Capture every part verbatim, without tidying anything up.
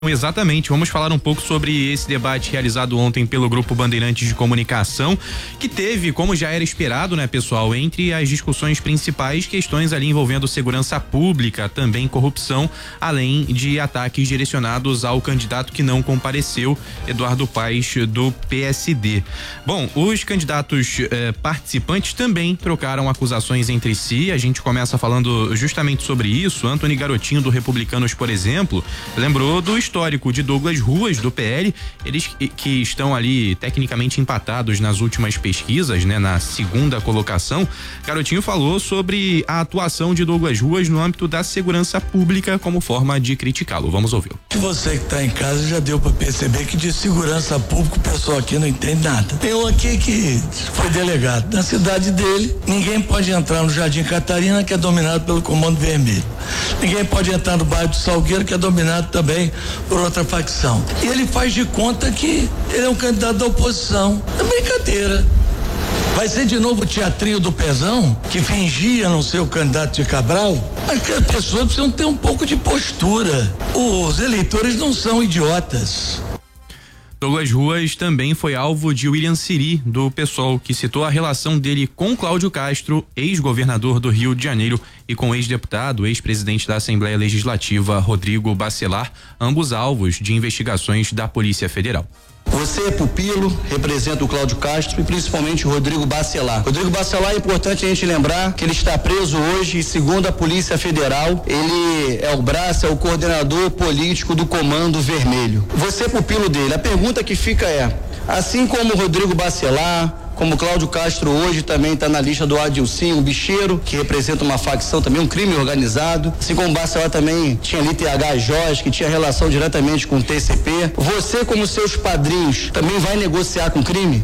Exatamente, vamos falar um pouco sobre esse debate realizado ontem pelo Grupo Bandeirantes de Comunicação, que teve, como já era esperado, né, pessoal, entre as discussões principais, questões ali envolvendo segurança pública, também corrupção, além de ataques direcionados ao candidato que não compareceu, Eduardo Paes, do P S D. Bom, os candidatos eh, participantes também trocaram acusações entre si. A gente começa falando justamente sobre isso. Antony Garotinho, do Republicanos, por exemplo, lembrou do histórico de Douglas Ruas, do P L, eles que estão ali tecnicamente empatados nas últimas pesquisas, né, na segunda colocação. Garotinho falou sobre a atuação de Douglas Ruas no âmbito da segurança pública como forma de criticá-lo. Vamos ouvi-lo. Você que está em casa já deu para perceber que de segurança pública o pessoal aqui não entende nada. Tem um aqui que foi delegado. Na cidade dele, ninguém pode entrar no Jardim Catarina, que é dominado pelo Comando Vermelho. Ninguém pode entrar no bairro do Salgueiro, que é dominado também por outra facção. E ele faz de conta que ele é um candidato da oposição. É brincadeira. Vai ser de novo o teatrinho do Pezão, que fingia não ser o candidato de Cabral? Mas que as pessoas precisam ter um pouco de postura. Os eleitores não são idiotas. Douglas Ruas também foi alvo de William Siri, do PSOL, que citou a relação dele com Cláudio Castro, ex-governador do Rio de Janeiro, e com o ex-deputado, ex-presidente da Assembleia Legislativa, Rodrigo Bacelar, ambos alvos de investigações da Polícia Federal. Você é pupilo, representa o Cláudio Castro e principalmente o Rodrigo Bacelar. Rodrigo Bacelar, é importante a gente lembrar que ele está preso hoje e, segundo a Polícia Federal, ele é o braço, é o coordenador político do Comando Vermelho. Você é pupilo dele. A pergunta que fica é, assim como o Rodrigo Bacelar, como Cláudio Castro hoje também está na lista do Adilcinho, o bicheiro, que representa uma facção também, um crime organizado. Assim como o Bacelar também tinha ali T H Jorge, que tinha relação diretamente com o T C P. Você, como seus padrinhos, também vai negociar com crime?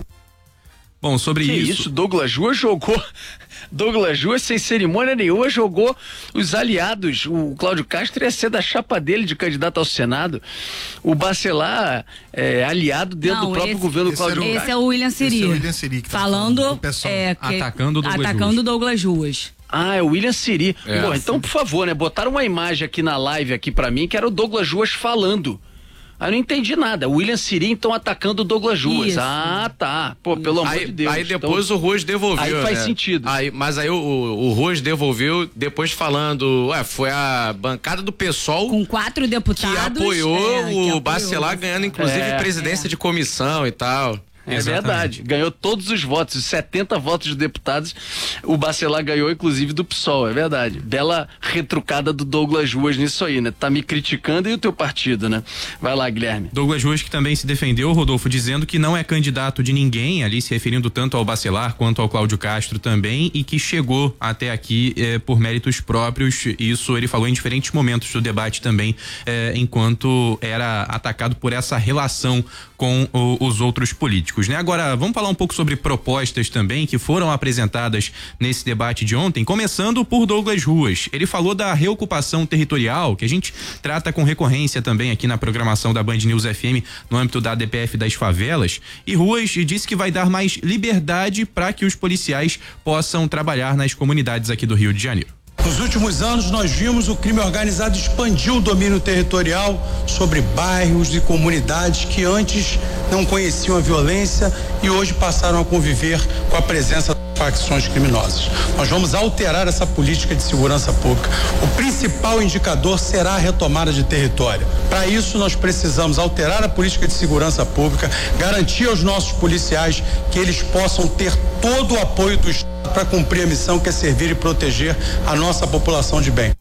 Bom, sobre que isso... isso, Douglas Ruas jogou... Douglas Ruas, sem cerimônia nenhuma, jogou os aliados. O Cláudio Castro ia ser da chapa dele de candidato ao Senado. O Bacelar é aliado dentro Não, do próprio esse, governo esse Cláudio Castro. Castro. Esse é o William Siri. Esse é o William Siri que tá falando, falando é, que, atacando o Douglas atacando Ruas. Douglas Ruas. Ah, é o William Siri. É, Bom, sim. então, por favor, né? Botaram uma imagem aqui na live aqui pra mim, que era o Douglas Ruas falando. Aí não entendi nada. O William Siri, então, atacando o Douglas Ruas. Isso. Ah, tá. Pô, pelo amor aí, de Deus. Aí depois então, o Ruas devolveu. Aí faz né? sentido. Aí, mas aí o, o, o Ruas devolveu depois falando, ué, foi a bancada do PSOL Com quatro deputados. que apoiou é, que o apoiou. Bacelar ganhando inclusive É, presidência é. de comissão e tal. É Exatamente. verdade, ganhou todos os votos, os setenta votos de deputados, o Bacelar ganhou inclusive do PSOL, é verdade. Bela retrucada do Douglas Ruas nisso aí, né? Tá me criticando e o teu partido, né? Vai lá, Guilherme. Douglas Ruas, que também se defendeu, Rodolfo, dizendo que não é candidato de ninguém, ali se referindo tanto ao Bacelar quanto ao Cláudio Castro também, e que chegou até aqui eh, por méritos próprios. Isso ele falou em diferentes momentos do debate também, eh, enquanto era atacado por essa relação com o, os outros políticos, né? Agora, vamos falar um pouco sobre propostas também que foram apresentadas nesse debate de ontem, começando por Douglas Ruas. Ele falou da reocupação territorial, que a gente trata com recorrência também aqui na programação da Band News F M, no âmbito da A D P F das favelas, e Ruas disse que vai dar mais liberdade para que os policiais possam trabalhar nas comunidades aqui do Rio de Janeiro. Nos últimos anos, nós vimos o crime organizado expandir o domínio territorial sobre bairros e comunidades que antes não conheciam a violência e hoje passaram a conviver com a presença de facções criminosas. Nós vamos alterar essa política de segurança pública. O principal indicador será a retomada de território. Para isso, nós precisamos alterar a política de segurança pública, garantir aos nossos policiais que eles possam ter todo o apoio do Estado para cumprir a missão que é servir e proteger a nossa população de bem.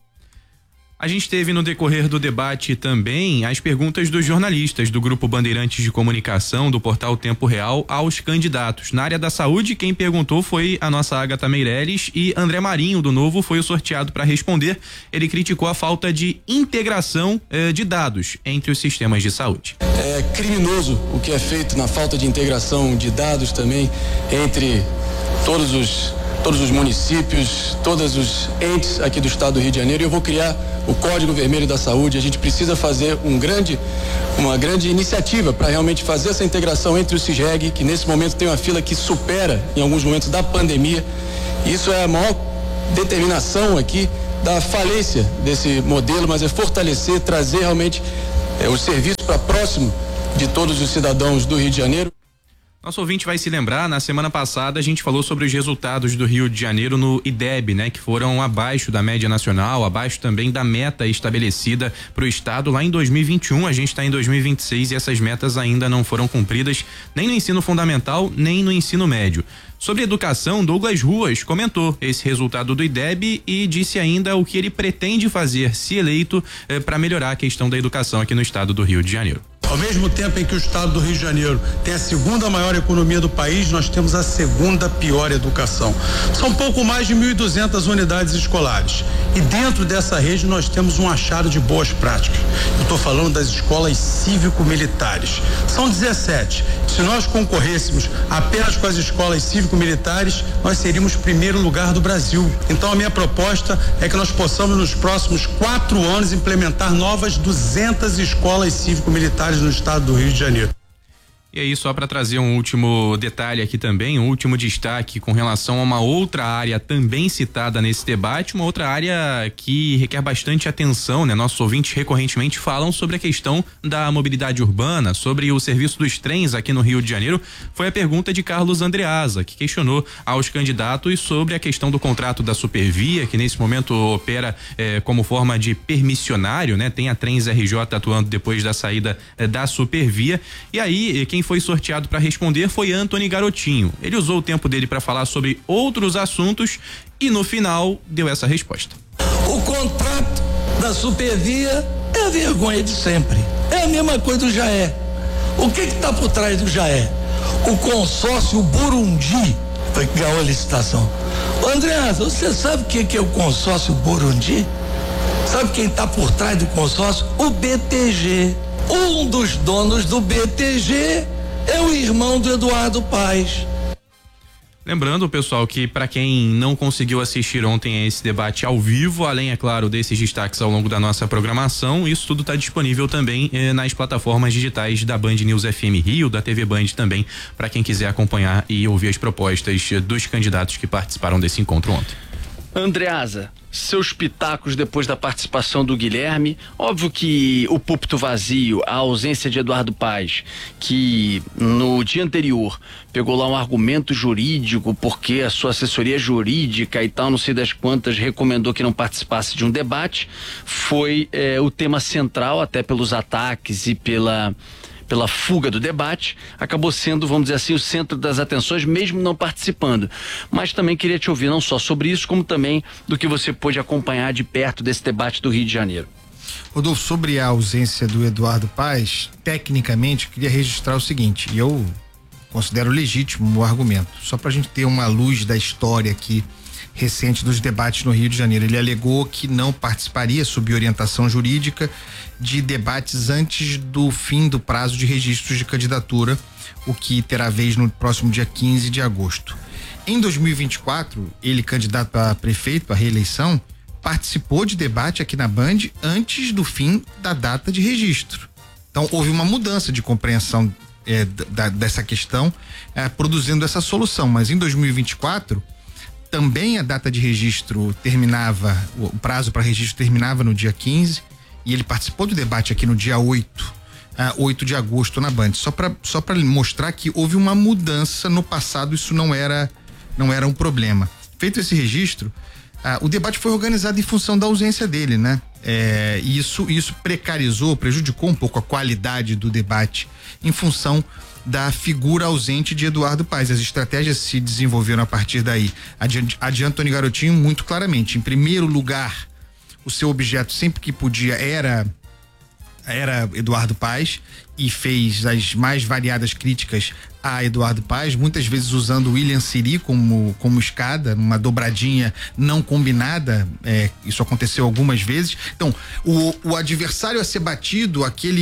A gente teve no decorrer do debate também as perguntas dos jornalistas do Grupo Bandeirantes de Comunicação do portal Tempo Real aos candidatos. Na área da saúde, quem perguntou foi a nossa Agatha Meireles, e André Marinho, do Novo, foi o sorteado para responder. Ele criticou a falta de integração eh, de dados entre os sistemas de saúde. É criminoso o que é feito na falta de integração de dados também entre todos os todos os municípios, todos os entes aqui do estado do Rio de Janeiro. Eu vou criar o Código Vermelho da Saúde. A gente precisa fazer um grande, uma grande iniciativa para realmente fazer essa integração entre o CISREG, que nesse momento tem uma fila que supera em alguns momentos da pandemia. Isso é a maior determinação aqui da falência desse modelo, mas é fortalecer, trazer realmente é, o serviço para próximo de todos os cidadãos do Rio de Janeiro. Nosso ouvinte vai se lembrar, na semana passada a gente falou sobre os resultados do Rio de Janeiro no I D E B, né? Que foram abaixo da média nacional, abaixo também da meta estabelecida para o estado lá em dois mil e vinte e um. A gente está em dois mil e vinte e seis e essas metas ainda não foram cumpridas nem no ensino fundamental, nem no ensino médio. Sobre educação, Douglas Ruas comentou esse resultado do I D E B e disse ainda o que ele pretende fazer, se eleito, eh, para melhorar a questão da educação aqui no estado do Rio de Janeiro. Ao mesmo tempo em que o estado do Rio de Janeiro tem a segunda maior economia do país, nós temos a segunda pior educação. São pouco mais de mil e duzentas unidades escolares. E dentro dessa rede nós temos um achado de boas práticas. Eu estou falando das escolas cívico-militares. São dezessete. Se nós concorrêssemos apenas com as escolas cívico-militares, nós seríamos primeiro lugar do Brasil. Então a minha proposta é que nós possamos nos próximos quatro anos implementar novas duzentas escolas cívico-militares no estado do Rio de Janeiro. E aí, só para trazer um último detalhe aqui também, um último destaque com relação a uma outra área também citada nesse debate, uma outra área que requer bastante atenção, né? Nossos ouvintes recorrentemente falam sobre a questão da mobilidade urbana, sobre o serviço dos trens aqui no Rio de Janeiro. Foi a pergunta de Carlos Andreasa, que questionou aos candidatos sobre a questão do contrato da Supervia, que nesse momento opera eh, como forma de permissionário, né? Tem a Trens R J atuando depois da saída eh, da Supervia. E aí, quem foi sorteado para responder foi Antony Garotinho. Ele usou o tempo dele para falar sobre outros assuntos e no final deu essa resposta. O contrato da Supervia é a vergonha de sempre. É a mesma coisa do Jaé. O que que tá por trás do Jaé? O consórcio Burundi foi que ganhou a licitação. Andreasa, você sabe o que que é o consórcio Burundi? Sabe quem tá por trás do consórcio? O B T G. Um dos donos do B T G é o irmão do Eduardo Paes. Lembrando, pessoal, que para quem não conseguiu assistir ontem a esse debate ao vivo, além, é claro, desses destaques ao longo da nossa programação, isso tudo está disponível também eh, nas plataformas digitais da Band News F M Rio, da T V Band também, para quem quiser acompanhar e ouvir as propostas dos candidatos que participaram desse encontro ontem. Andreasa, seus pitacos depois da participação do Guilherme. Óbvio que o púlpito vazio, a ausência de Eduardo Paes, que no dia anterior pegou lá um argumento jurídico porque a sua assessoria jurídica e tal, não sei das quantas, recomendou que não participasse de um debate, foi eh, o tema central, até pelos ataques e pela pela fuga do debate, acabou sendo, vamos dizer assim, o centro das atenções, mesmo não participando. Mas também queria te ouvir não só sobre isso, como também do que você pôde acompanhar de perto desse debate do Rio de Janeiro. Rodolfo, sobre a ausência do Eduardo Paes, tecnicamente, queria registrar o seguinte, e eu considero legítimo o argumento, só para a gente ter uma luz da história aqui recente dos debates no Rio de Janeiro. Ele alegou que não participaria, sob orientação jurídica, de debates antes do fim do prazo de registros de candidatura, o que terá vez no próximo dia quinze de agosto. Em dois mil e vinte e quatro, ele, candidato a prefeito, a reeleição, participou de debate aqui na Band antes do fim da data de registro. Então, houve uma mudança de compreensão é, da, dessa questão, é, produzindo essa solução. Mas em dois mil e vinte e quatro, também a data de registro terminava, o prazo para registro terminava no dia quinze, e ele participou do debate aqui no dia oito, uh, oito de agosto na Band. Só para só para mostrar que houve uma mudança no passado, isso não era, não era um problema. Feito esse registro, uh, o debate foi organizado em função da ausência dele, né? É, e isso, isso precarizou, prejudicou um pouco a qualidade do debate em função da figura ausente de Eduardo Paes. As estratégias se desenvolveram a partir daí. A de Antony Garotinho muito claramente. Em primeiro lugar, o seu objeto sempre que podia era era Eduardo Paes, e fez as mais variadas críticas a Eduardo Paes, muitas vezes usando William Siri como, como escada, numa dobradinha não combinada. É, isso aconteceu algumas vezes. Então, o, o adversário a ser batido, aquele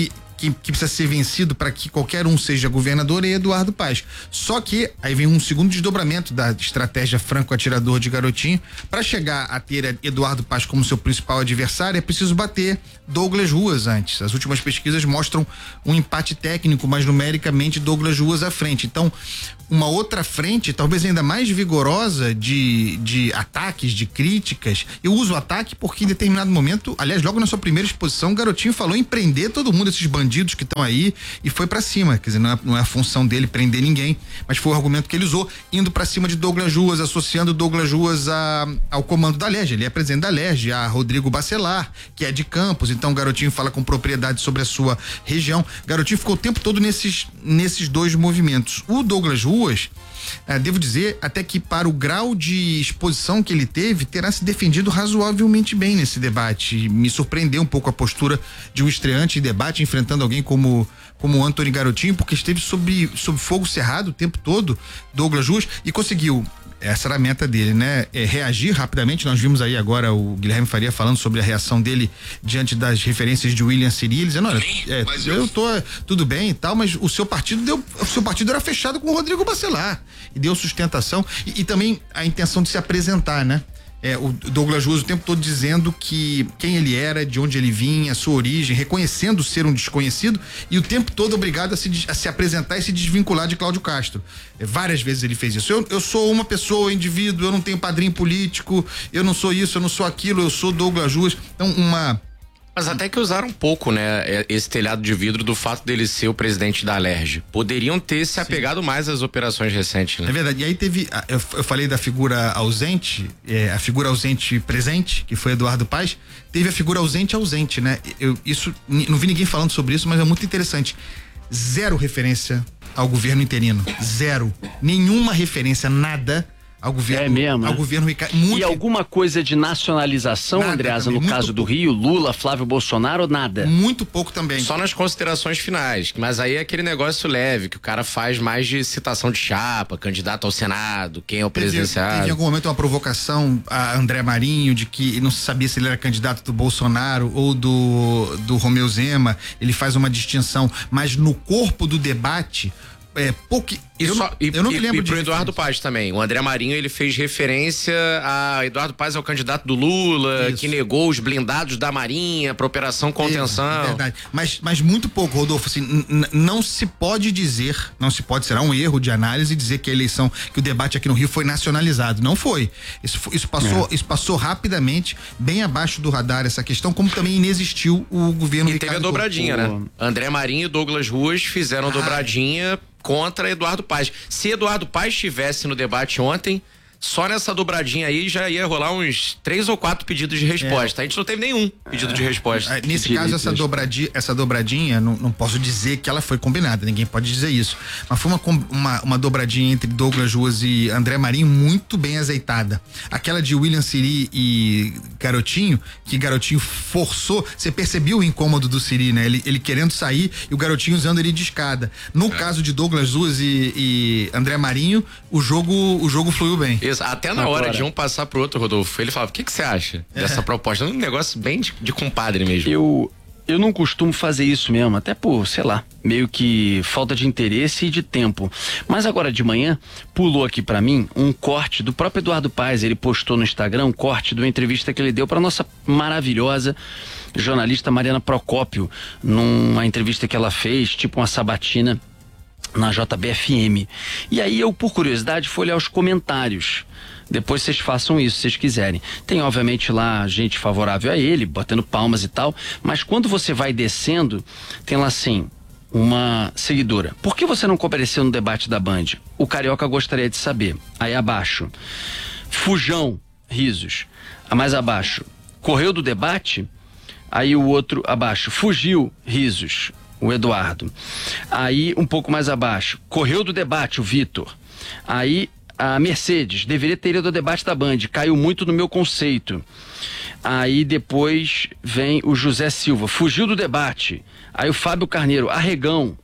que, que precisa ser vencido para que qualquer um seja governador é Eduardo Paes. Só que aí vem um segundo desdobramento da estratégia franco-atirador de Garotinho. Para chegar a ter Eduardo Paes como seu principal adversário, é preciso bater Douglas Ruas antes. As últimas pesquisas mostram um empate técnico, mas numericamente Douglas Ruas à frente. Então, uma outra frente, talvez ainda mais vigorosa de, de ataques, de críticas. Eu uso ataque porque em determinado momento, aliás, logo na sua primeira exposição, o Garotinho falou em prender todo mundo, esses bandidos que estão aí, e foi pra cima. Quer dizer, não é, não é a função dele prender ninguém, mas foi o argumento que ele usou, indo pra cima de Douglas Ruas, associando Douglas Ruas a, ao comando da Alerj. Ele é presidente da Alerj, a Rodrigo Bacelar, que é de Campos, então o Garotinho fala com propriedade sobre a sua região. Garotinho ficou o tempo todo nesses, nesses dois movimentos. O Douglas Ruas, eh, devo dizer, até que para o grau de exposição que ele teve, terá se defendido razoavelmente bem nesse debate. Me surpreendeu um pouco a postura de um estreante em debate, enfrentando alguém como como o Antony Garotinho, porque esteve sob, sob fogo cerrado o tempo todo, Douglas Ruas, e conseguiu. Essa era a meta dele, né? É, reagir rapidamente. Nós vimos aí agora o Guilherme Faria falando sobre a reação dele diante das referências de William Siri, dizendo, olha, é, eu, eu tô tudo bem e tal, mas o seu partido deu, o seu partido era fechado com o Rodrigo Bacelar e deu sustentação e, e também a intenção de se apresentar, né? É, o Douglas Ruas o tempo todo dizendo que quem ele era, de onde ele vinha, a sua origem, reconhecendo ser um desconhecido e o tempo todo obrigado a se, a se apresentar e se desvincular de Cláudio Castro. É, várias vezes ele fez isso. Eu, eu sou uma pessoa, um indivíduo, eu não tenho padrinho político, eu não sou isso, eu não sou aquilo, eu sou Douglas Ruas. Então, uma... Mas até que usaram um pouco, né, esse telhado de vidro do fato dele ser o presidente da Alerj. Poderiam ter se apegado Sim. mais às operações recentes, né? É verdade. E aí teve, eu, eu falei da figura ausente, é, a figura ausente presente, que foi Eduardo Paes, teve a figura ausente ausente, né? Eu, isso, não vi ninguém falando sobre isso, mas é muito interessante. Zero referência ao governo interino. Zero. Nenhuma referência, nada ao governo, é mesmo, ao né? governo Ricardo. Muito... E alguma coisa de nacionalização, nada, Andreasa, no caso do pouco. Rio, Lula, Flávio Bolsonaro, nada? Muito pouco também. Só nas considerações finais, mas aí é aquele negócio leve, que o cara faz mais de citação de chapa, candidato ao Senado, quem é o presidenciário. Teve em algum momento uma provocação a André Marinho de que não se sabia se ele era candidato do Bolsonaro ou do, do Romeu Zema, ele faz uma distinção, mas no corpo do debate, é pouco. E, eu, só, não, e, eu não e, me lembro e de pro Eduardo Paes também. O André Marinho, ele fez referência a Eduardo Paes é o candidato do Lula, Isso. que negou os blindados da Marinha pra operação contenção. É, é verdade. Mas, mas muito pouco, Rodolfo, assim, não se pode dizer, não se pode, será um erro de análise dizer que a eleição, que o debate aqui no Rio foi nacionalizado. Não foi. Isso, isso passou, é. isso passou rapidamente, bem abaixo do radar essa questão, como também inexistiu o governo E Ricardo teve a dobradinha, Couto. né? André Marinho e Douglas Ruas fizeram ah. dobradinha contra Eduardo Paes. Se Eduardo Paes estivesse no debate ontem, só nessa dobradinha aí já ia rolar uns três ou quatro pedidos de resposta. É. A gente não teve nenhum pedido é. de resposta. Nesse de, caso, de, essa, de... dobradinha, essa dobradinha, não, não posso dizer que ela foi combinada, ninguém pode dizer isso. Mas foi uma, uma, uma dobradinha entre Douglas Ruas e André Marinho muito bem azeitada. Aquela de William Siri e Garotinho, que Garotinho forçou, você percebeu o incômodo do Siri, né? Ele, ele querendo sair e o Garotinho usando ele de escada. No é. caso de Douglas Ruas e, e André Marinho, o jogo, o jogo fluiu bem. Isso, até na Agora. hora de um passar pro outro, Rodolfo, ele falava, o que que você acha é. dessa proposta? Um negócio bem de, de compadre mesmo. Eu, eu não costumo fazer isso mesmo, até por, sei lá, meio que falta de interesse e de tempo. Mas agora de manhã, pulou aqui pra mim um corte do próprio Eduardo Paes, ele postou no Instagram um corte de uma entrevista que ele deu pra nossa maravilhosa jornalista Mariana Procópio, numa entrevista que ela fez, tipo uma sabatina, na J B F M. E aí eu, por curiosidade, fui olhar os comentários. Depois vocês façam isso, se vocês quiserem. Tem, obviamente, lá gente favorável a ele, batendo palmas e tal, mas quando você vai descendo, tem lá assim, uma seguidora. Por que você não compareceu no debate da Band? O Carioca gostaria de saber. Aí abaixo, Fujão, risos. A mais abaixo, correu do debate? Aí o outro abaixo, fugiu, risos. O Eduardo. Aí, um pouco mais abaixo, correu do debate, o Vitor. Aí, a Mercedes, deveria ter ido ao debate da Band, caiu muito no meu conceito. Aí, depois, vem o José Silva, fugiu do debate. Aí, o Fábio Carneiro, arregão.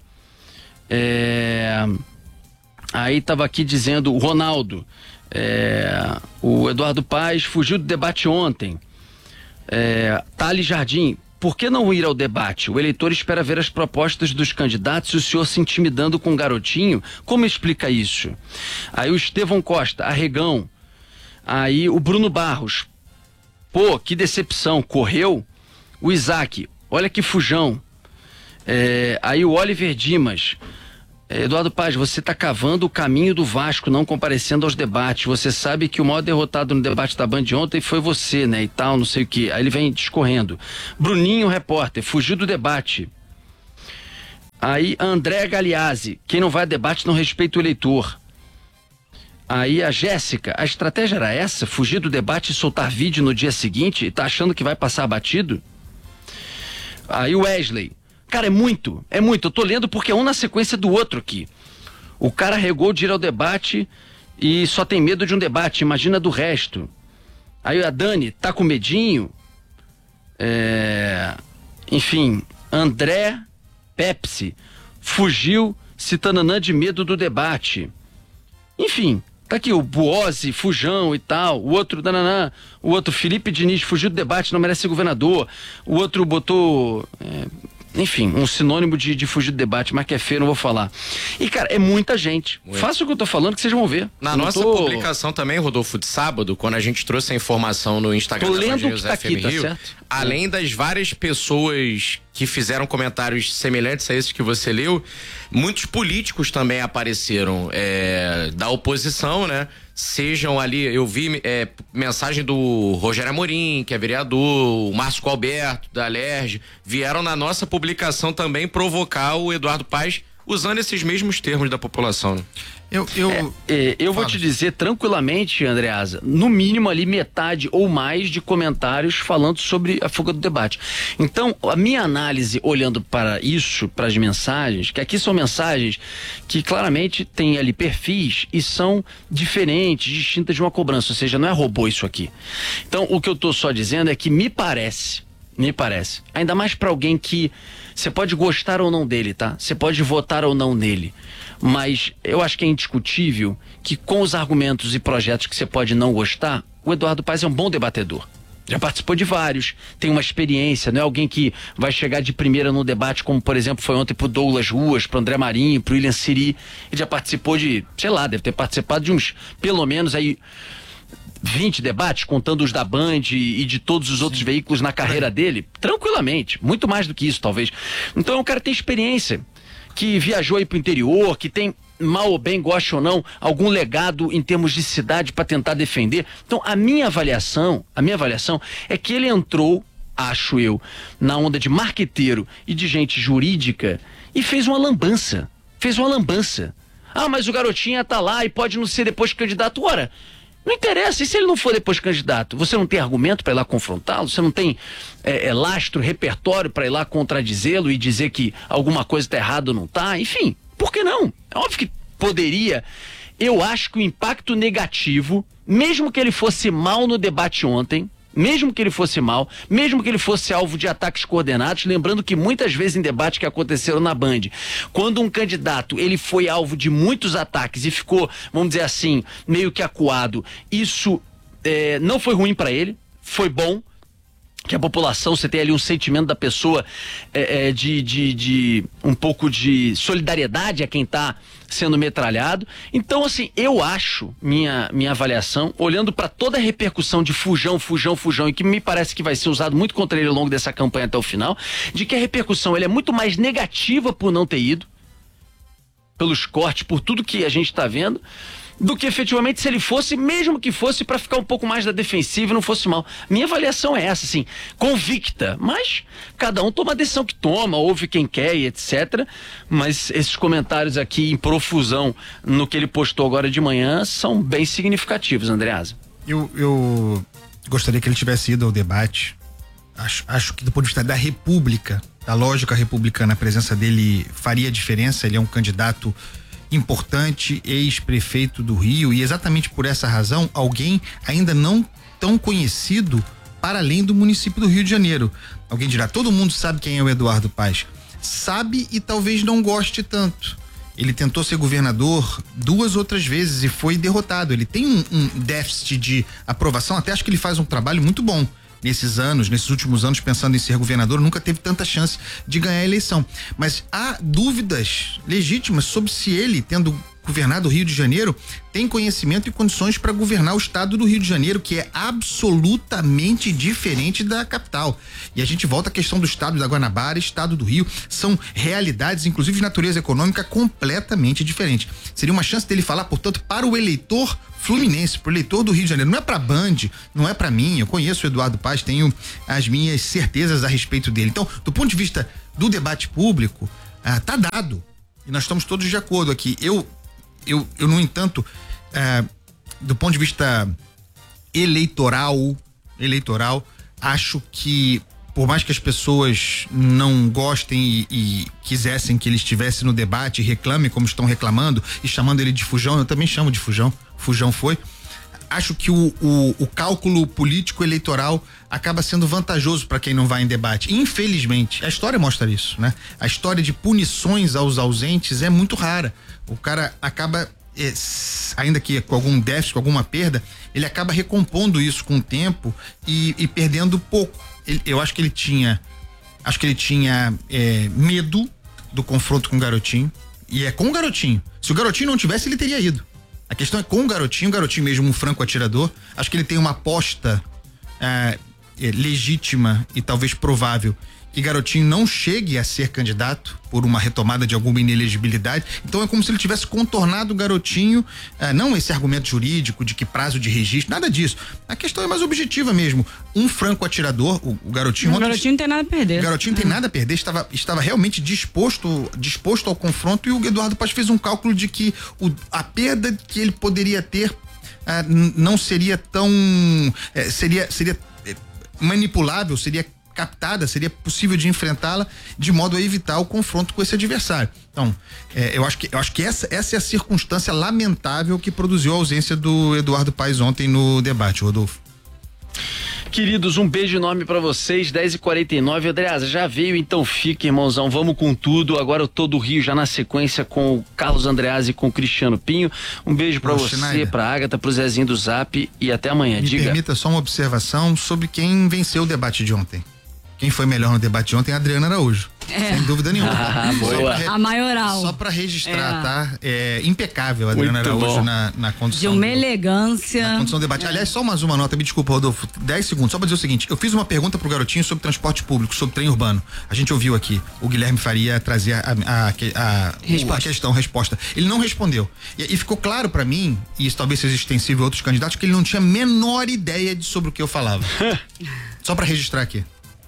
É... Aí, estava aqui dizendo o Ronaldo, é... o Eduardo Paes fugiu do debate ontem. É... Thales Jardim, por que não ir ao debate? O eleitor espera ver as propostas dos candidatos e o senhor se intimidando com um garotinho. Como explica isso? Aí o Estevão Costa, arregão. Aí o Bruno Barros, pô, que decepção, correu. O Isaac, olha que fujão. É, aí o Oliver Dimas, é, Eduardo Paz, você está cavando o caminho do Vasco, não comparecendo aos debates. Você sabe que o maior derrotado no debate da Band ontem foi você, né, e tal, não sei o que. Aí ele vem discorrendo. Bruninho, repórter, fugiu do debate. Aí André Galeazzi, quem não vai a debate não respeita o eleitor. Aí a Jéssica, a estratégia era essa? Fugir do debate e soltar vídeo no dia seguinte e tá achando que vai passar batido? Aí o Wesley, cara, é muito, é muito. Eu tô lendo porque é um na sequência do outro aqui. O cara regou de ir ao debate e só tem medo de um debate, imagina do resto. Aí a Dani, tá com medinho? É... Enfim, André Pepsi, fugiu se tananã de medo do debate. Enfim, tá aqui o Buozzi, Fujão e tal, o outro dananã, o outro Felipe Diniz fugiu do debate, não merece ser governador, o outro botou... É... Enfim, um sinônimo de, de fugir do debate, mas que é feio, não vou falar. E, cara, é muita gente. Muito. Faça o que eu tô falando, que vocês vão ver. Na eu nossa tô... publicação também, Rodolfo, de sábado, quando a gente trouxe a informação no Instagram tô da lendo Band o que tá aqui, tá certo? Além das várias pessoas que fizeram comentários semelhantes a esses que você leu, muitos políticos também apareceram é, da oposição, né? Sejam ali, eu vi é, mensagem do Rogério Amorim, que é vereador, o Márcio Alberto, da Alerj, vieram na nossa publicação também provocar o Eduardo Paes usando esses mesmos termos da população, né? Eu, eu, é, é, eu vou te dizer tranquilamente, Andreasa, no mínimo ali metade ou mais de comentários falando sobre a fuga do debate. Então, a minha análise olhando para isso, para as mensagens, que aqui são mensagens que claramente têm ali perfis e são diferentes, distintas de uma cobrança, ou seja, não é robô isso aqui. Então, o que eu estou só dizendo é que me parece, me parece, ainda mais para alguém que você pode gostar ou não dele, tá? Você pode votar ou não nele. Mas eu acho que é indiscutível que com os argumentos e projetos que você pode não gostar, o Eduardo Paes é um bom debatedor. Já participou de vários, tem uma experiência, não é alguém que vai chegar de primeira no debate, como por exemplo foi ontem pro Douglas Ruas, pro André Marinho, pro William Siri. Ele já participou de, sei lá, deve ter participado de uns, pelo menos aí, vinte debates, contando os da Band e, e de todos os outros Sim. veículos na carreira dele, tranquilamente, muito mais do que isso talvez. Então o cara tem experiência, que viajou aí pro interior, que tem, mal ou bem, goste ou não, algum legado em termos de cidade para tentar defender. Então a minha avaliação, a minha avaliação é que ele entrou, acho eu, na onda de marqueteiro e de gente jurídica e fez uma lambança, fez uma lambança. Ah, mas o garotinho tá lá e pode não ser depois candidato. Ora, não interessa, e se ele não for depois candidato? Você não tem argumento para ir lá confrontá-lo? Você não tem é, é, lastro, repertório para ir lá contradizê-lo e dizer que alguma coisa está errada ou não está? Enfim, por que não? É óbvio que poderia. Eu acho que o impacto negativo, mesmo que ele fosse mal no debate ontem, mesmo que ele fosse mal, mesmo que ele fosse alvo de ataques coordenados, lembrando que muitas vezes em debates que aconteceram na Band, quando um candidato ele foi alvo de muitos ataques e ficou, vamos dizer assim, meio que acuado, isso é, não foi ruim para ele, foi bom, que a população, você tem ali um sentimento da pessoa é, é, de, de, de um pouco de solidariedade a quem está sendo metralhado. Então, assim, eu acho, minha, minha avaliação, olhando para toda a repercussão de fujão, fujão, fujão, e que me parece que vai ser usado muito contra ele ao longo dessa campanha até o final, de que a repercussão ele é muito mais negativa por não ter ido, pelos cortes, por tudo que a gente está vendo, do que efetivamente se ele fosse, mesmo que fosse para ficar um pouco mais da defensiva e não fosse mal. Minha avaliação é essa, assim, convicta, mas cada um toma a decisão que toma, ouve quem quer e etcétera. Mas esses comentários aqui em profusão no que ele postou agora de manhã são bem significativos, Andreasa. Eu, eu gostaria que ele tivesse ido ao debate. Acho, acho que do ponto de vista da República, da lógica republicana, a presença dele faria diferença. Ele é um candidato importante, ex-prefeito do Rio, e exatamente por essa razão, alguém ainda não tão conhecido para além do município do Rio de Janeiro. Alguém dirá, todo mundo sabe quem é o Eduardo Paes. Sabe e talvez não goste tanto. Ele tentou ser governador duas outras vezes e foi derrotado. Ele tem um, um déficit de aprovação, até acho que ele faz um trabalho muito bom. nesses anos, nesses últimos anos, pensando em ser governador, nunca teve tanta chance de ganhar a eleição. Mas há dúvidas legítimas sobre se ele, tendo governado o Rio de Janeiro, tem conhecimento e condições para governar o estado do Rio de Janeiro, que é absolutamente diferente da capital. E a gente volta à questão do estado da Guanabara, estado do Rio, são realidades, inclusive de natureza econômica, completamente diferentes. Seria uma chance dele falar, portanto, para o eleitor fluminense, para o eleitor do Rio de Janeiro. Não é para Band, não é para mim. Eu conheço o Eduardo Paes, tenho as minhas certezas a respeito dele. Então, do ponto de vista do debate público, ah, tá dado. E nós estamos todos de acordo aqui. Eu Eu, eu, no entanto, é, do ponto de vista eleitoral, eleitoral, acho que, por mais que as pessoas não gostem e, e quisessem que ele estivesse no debate, reclamem como estão reclamando e chamando ele de fujão, eu também chamo de fujão, fujão foi. Acho que o, o, o cálculo político eleitoral acaba sendo vantajoso para quem não vai em debate. Infelizmente, a história mostra isso, né? A história de punições aos ausentes é muito rara. O cara acaba, é, ainda que com algum déficit, com alguma perda, ele acaba recompondo isso com o tempo e, e perdendo pouco. Ele, eu acho que ele tinha, acho que ele tinha é, medo do confronto com o Garotinho, e é com o Garotinho. Se o Garotinho não tivesse, ele teria ido. A questão é com o Garotinho, o Garotinho mesmo um franco atirador. Acho que ele tem uma aposta é, é, legítima e talvez provável que Garotinho não chegue a ser candidato por uma retomada de alguma inelegibilidade. Então é como se ele tivesse contornado o Garotinho, eh, não esse argumento jurídico de que prazo de registro, nada disso. A questão é mais objetiva mesmo. Um franco atirador, o, o Garotinho... O ontem, Garotinho não tem nada a perder. O Garotinho não tem nada a perder, estava, estava realmente disposto, disposto ao confronto, e o Eduardo Paes fez um cálculo de que o, a perda que ele poderia ter eh, não seria tão... Eh, seria, seria eh, manipulável, seria captada, seria possível de enfrentá-la de modo a evitar o confronto com esse adversário. Então, é, eu acho que, eu acho que essa, essa é a circunstância lamentável que produziu a ausência do Eduardo Paes ontem no debate, Rodolfo. Queridos, um beijo enorme pra vocês, dez e quarenta e nove. Andreasa, já veio, então fica, irmãozão, vamos com tudo. Agora eu tô do Rio já na sequência com o Carlos Andreasa e com o Cristiano Pinho. Um beijo pra Ô, você, Schneider, pra Agatha, pro Zezinho do Zap, e até amanhã. Me Diga. permita só uma observação sobre quem venceu o debate de ontem. Quem foi melhor no debate de ontem é a Adriana Araújo. É. Sem dúvida nenhuma. Ah, boa. Re... A maioral. Só pra registrar, é. tá? É impecável a Adriana Muito Araújo bom. na, na condição. De uma do, elegância. Na condição do debate. É. Aliás, só mais uma nota, me desculpa, Rodolfo. dez segundos, só pra dizer o seguinte: eu fiz uma pergunta pro Garotinho sobre transporte público, sobre trem urbano. A gente ouviu aqui o Guilherme Faria trazer a, a, a, a, a, a questão, a resposta. Ele não respondeu. E, e ficou claro pra mim, e isso talvez seja extensível a outros candidatos, que ele não tinha a menor ideia de sobre o que eu falava. Só pra registrar aqui.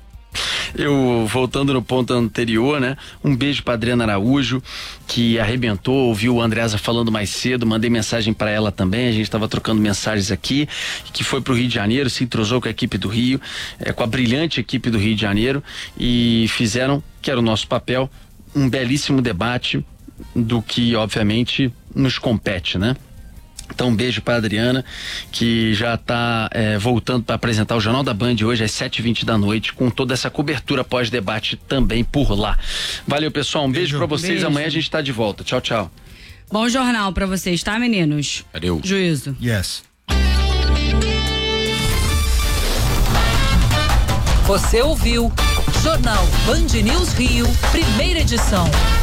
Eu, voltando no ponto anterior, né? Um beijo pra Adriana Araújo, que arrebentou, ouviu o Andreasa falando mais cedo, mandei mensagem pra ela também, a gente tava trocando mensagens aqui, que foi pro Rio de Janeiro, se entrosou com a equipe do Rio, é, com a brilhante equipe do Rio de Janeiro, e fizeram, que era o nosso papel, um belíssimo debate do que, obviamente, nos compete, né? Então, um beijo para Adriana, que já está é, voltando para apresentar o Jornal da Band hoje às sete e vinte da noite, com toda essa cobertura pós-debate também por lá. Valeu, pessoal, um beijo, beijo para vocês. Beijo. Amanhã a gente está de volta. Tchau, tchau. Bom jornal para vocês, tá, meninos? Valeu. Juízo. Yes. Você ouviu Jornal Band News Rio, primeira edição.